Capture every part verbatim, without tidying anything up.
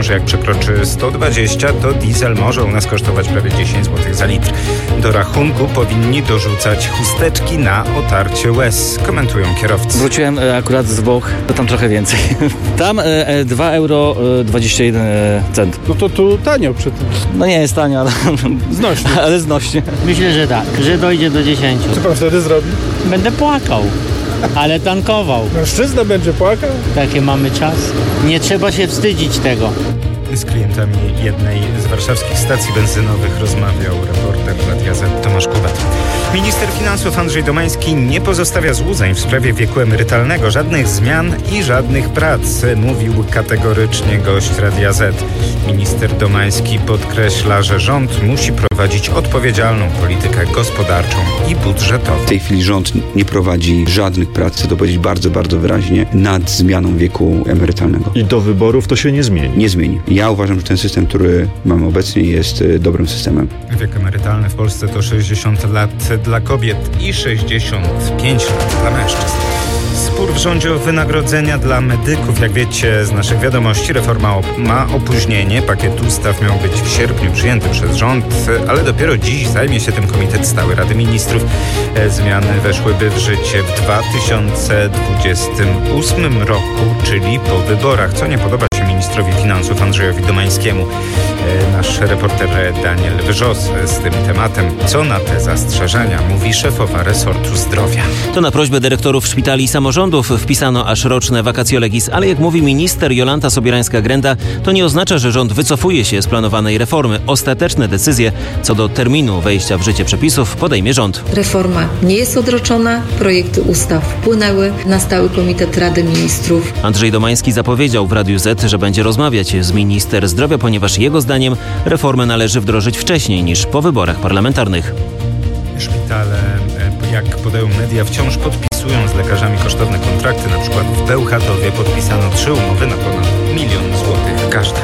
że jak przekroczy sto dwadzieścia, to diesel może u nas kosztować prawie dziesięć złotych za litr. Do rachunku powinni dorzucać chusteczki na otarcie łez, komentują kierowcy. Wróciłem e, akurat z Włoch, to tam trochę więcej. Tam e, e, dwa euro dwadzieścia jeden cent. No to tu tanio przy tym. No nie jest tanio, ale znośnie. ale znośnie. Myślę, że tak, że dojdzie do dziesięciu. Co pan wtedy zrobi? Będę płakał, ale tankował. Mężczyzna będzie płakał? Taki mamy czas. Nie trzeba się wstydzić tego. Z klientami jednej z warszawskich stacji benzynowych rozmawiał reporter Radia Z Tomasz Kubat. Minister finansów Andrzej Domański nie pozostawia złudzeń w sprawie wieku emerytalnego. Żadnych zmian i żadnych prac, mówił kategorycznie gość Radia Z. Minister Domański podkreśla, że rząd musi prowadzić odpowiedzialną politykę gospodarczą i budżetową. W tej chwili rząd nie prowadzi żadnych prac, chcę to powiedzieć bardzo, bardzo wyraźnie, nad zmianą wieku emerytalnego. I do wyborów to się nie zmieni? Nie zmieni. Ja uważam, że ten system, który mamy obecnie, jest dobrym systemem. Wiek emerytalny w Polsce to sześćdziesiąt lat dla kobiet i sześćdziesiąt pięć lat dla mężczyzn. Spór w rządzie o wynagrodzenia dla medyków. Jak wiecie z naszych wiadomości, reforma ma opóźnienie. Pakiet ustaw miał być w sierpniu przyjęty przez rząd, ale dopiero dziś zajmie się tym Komitet Stały Rady Ministrów. Zmiany weszłyby w życie w dwa tysiące dwudziestym ósmym roku, czyli po wyborach, co nie podoba się ministrowi finansów Andrzejowi Domańskiemu. Nasz reporter Daniel Wyrzos z tym tematem. Co na te zastrzeżenia mówi szefowa resortu zdrowia? To na prośbę dyrektorów szpitali i samorządów wpisano aż roczne vacatio legis, ale jak mówi minister Jolanta Sobierańska-Grenda, to nie oznacza, że rząd wycofuje się z planowanej reformy. Ostateczne decyzje co do terminu wejścia w życie przepisów podejmie rząd. Reforma nie jest odroczona, projekty ustaw wpłynęły na Stały Komitet Rady Ministrów. Andrzej Domański zapowiedział w Radiu Z, że będzie rozmawiać z minister zdrowia, ponieważ jego zdaniem reformę należy wdrożyć wcześniej niż po wyborach parlamentarnych. Szpitale, jak podają media, wciąż podpisują z lekarzami kosztowne kontrakty. Na przykład w Bełchatowie podpisano trzy umowy na ponad milion złotych każda.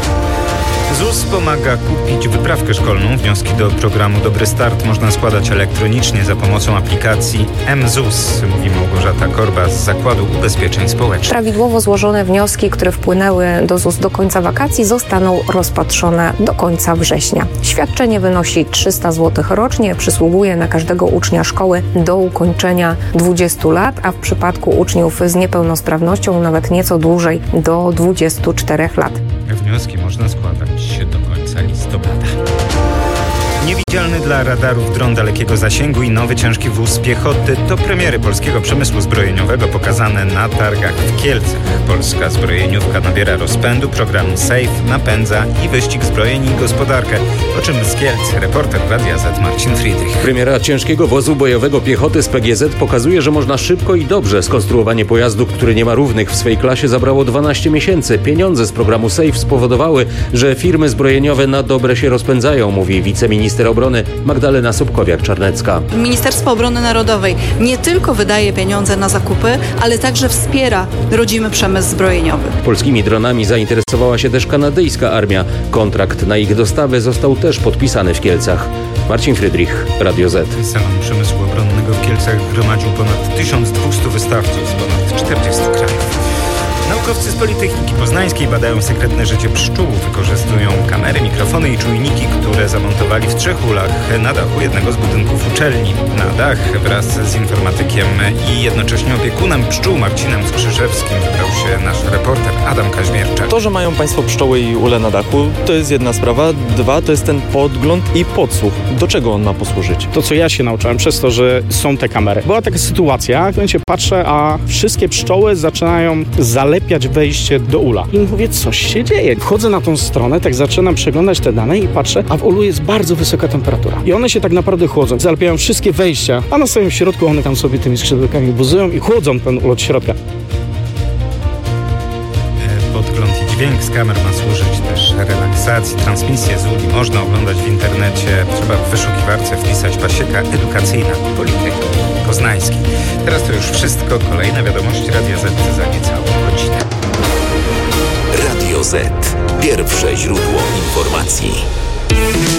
ZUS pomaga kupić wyprawkę szkolną. Wnioski do programu Dobry Start można składać elektronicznie za pomocą aplikacji mZUS, mówi Małgorzata Korba z Zakładu Ubezpieczeń Społecznych. Prawidłowo złożone wnioski, które wpłynęły do ZUS do końca wakacji, zostaną rozpatrzone do końca września. Świadczenie wynosi trzysta złotych rocznie, przysługuje na każdego ucznia szkoły do ukończenia dwudziestu lat, a w przypadku uczniów z niepełnosprawnością nawet nieco dłużej do dwudziestu czterech lat. Wnioski można składać do końca listopada. Niewidzialny dla radarów dron dalekiego zasięgu i nowy ciężki wóz piechoty to premiery polskiego przemysłu zbrojeniowego pokazane na targach w Kielcach. Polska zbrojeniówka nabiera rozpędu, program SAFE napędza i wyścig zbrojeń i gospodarkę. O czym z Kielc reporter Radia Z Marcin Friedrich. Premiera ciężkiego wozu bojowego piechoty z P G Z pokazuje, że można szybko i dobrze. Skonstruowanie pojazdu, który nie ma równych w swej klasie, zabrało dwanaście miesięcy. Pieniądze z programu SAFE spowodowały, że firmy zbrojeniowe na dobre się rozpędzają, mówi wiceminister obrony Magdalena Sobkowiak-Czarnecka. Ministerstwo Obrony Narodowej nie tylko wydaje pieniądze na zakupy, ale także wspiera rodzimy przemysł zbrojeniowy. Polskimi dronami zainteresowała się też kanadyjska armia. Kontrakt na ich dostawę został też podpisany w Kielcach. Marcin Friedrich, Radio Z. Salon Przemysłu Obronnego w Kielcach gromadził ponad tysiąc dwieście czterdziestu z ponad czterdziestu krajów. Naukowcy z Politechniki Poznańskiej badają sekretne życie pszczół. Wykorzystują kamery, mikrofony i czujniki, które zamontowali w trzech ulach na dachu jednego z budynków uczelni. Na dach wraz z informatykiem i jednocześnie opiekunem pszczół Marcinem Skrzyżewskim wybrał się nasz reporter Adam Kaźmierczak. To, że mają Państwo pszczoły i ule na dachu, to jest jedna sprawa. Dwa, to jest ten podgląd i podsłuch. Do czego on ma posłużyć? To, co ja się nauczyłem przez to, że są te kamery. Była taka sytuacja, w momencie patrzę, a wszystkie pszczoły zaczynają zalepiać wejście do ula. I mówię, coś się dzieje. Wchodzę na tą stronę, tak zaczynam przeglądać te dane i patrzę, a w ulu jest bardzo wysoka temperatura. I one się tak naprawdę chłodzą. Zalepiają wszystkie wejścia, a na samym środku one tam sobie tymi skrzydełkami buzują i chłodzą ten ul od środka. Podgląd i dźwięk z kamer ma służyć też relaksacji. Transmisję z uli można oglądać w internecie. Trzeba w wyszukiwarce wpisać pasieka edukacyjna Politechniki Poznańskiej. Teraz to już wszystko. Kolejne wiadomości Radia Z za niecałą godzinę. Radio Z. Pierwsze źródło informacji.